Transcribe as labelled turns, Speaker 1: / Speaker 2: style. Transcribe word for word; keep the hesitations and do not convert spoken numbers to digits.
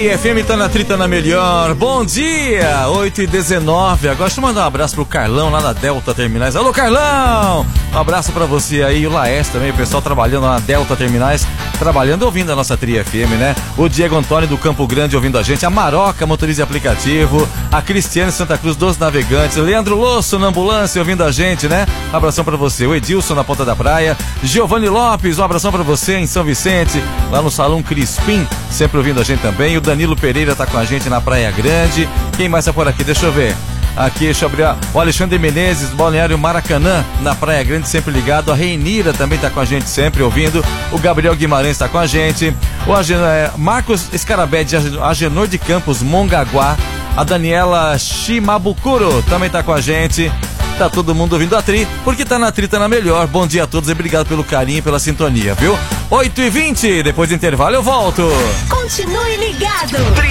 Speaker 1: F M tá na trita na melhor. Bom dia, oito e dezenove. Agora deixa eu mandar um abraço pro Carlão lá na Delta Terminais. Alô, Carlão! Um abraço pra você aí, o Laércio também, o pessoal trabalhando na Delta Terminais, trabalhando ouvindo a nossa Tri F M, né? O Diego Antônio do Campo Grande ouvindo a gente, a Maroca, motorista de aplicativo, a Cristiane Santa Cruz dos Navegantes, o Leandro Losso na ambulância ouvindo a gente, né? Um abração pra você, o Edilson na Ponta da Praia, Giovanni Lopes, um abração pra você em São Vicente, lá no Salão Crispim, sempre ouvindo a gente também. O Danilo Pereira tá com a gente na Praia Grande. Quem mais tá por aqui? Deixa eu ver. Aqui, deixa eu abrir. O Alexandre Menezes, Balneário Maracanã, na Praia Grande, sempre ligado. A Reinira também tá com a gente, sempre ouvindo. O Gabriel Guimarães tá com a gente. O Agen... Marcos Escarabé de Agenor de Campos, Mongaguá. A Daniela Shimabukuro também tá com a gente. Tá todo mundo ouvindo a Tri, porque tá na Tri, tá na melhor. Bom dia a todos e obrigado pelo carinho e pela sintonia, viu? oito e vinte, depois do intervalo eu volto.
Speaker 2: Continue ligado.